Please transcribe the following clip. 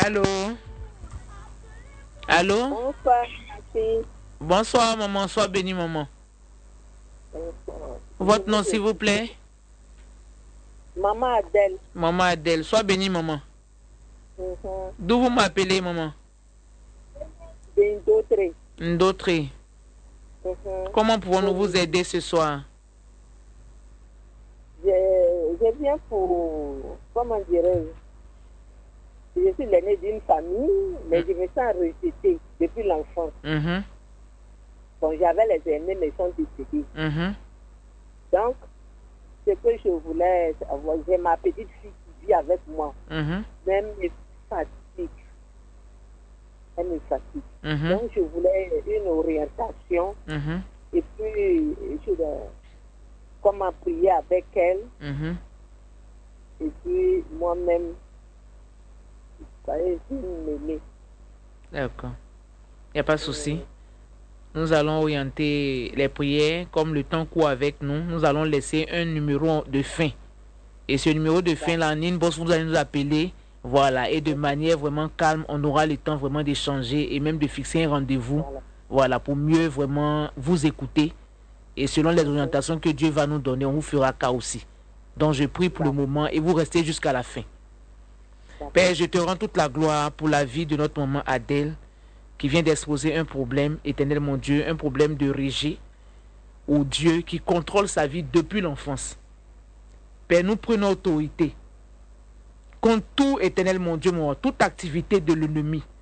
Allô? Allô? Bonsoir, merci. Bonsoir, maman. Sois bénie, maman. Bonsoir. Votre nom, s'il vous plaît? Maman Adèle. Maman Adèle. Sois bénie, maman. D'où vous m'appelez, maman? D'autres. D'autres. Comment pouvons-nous vous aider ce soir? Je viens pour, comment dirais-je, je suis l'aîné d'une famille, mais je me sens rejetée depuis l'enfance. Bon, j'avais les aînés, mais ils sont décédés. Donc, ce que je voulais savoir, j'ai ma petite fille qui vit avec moi. Même me fatigue. Elle me fatigue. Donc, je voulais une orientation. Et puis, comment prier avec elle. Et puis, moi-même, je m'aimer. D'accord. Il n'y a pas de souci. Nous allons orienter les prières. Comme le temps court avec nous, nous allons laisser un numéro de fin. Et ce numéro de fin, là, en inbox, vous allez nous appeler. Voilà. Et de manière vraiment calme, on aura le temps vraiment d'échanger et même de fixer un rendez-vous. Voilà. Pour mieux vraiment vous écouter. Et selon les orientations que Dieu va nous donner, on vous fera cas aussi. Donc je prie pour le moment et vous restez jusqu'à la fin. Père, je te rends toute la gloire pour la vie de notre maman Adèle, qui vient d'exposer un problème, éternel mon Dieu, un problème de rejet au Dieu qui contrôle sa vie depuis l'enfance. Père, nous prenons autorité contre tout, éternel mon Dieu, toute activité de l'ennemi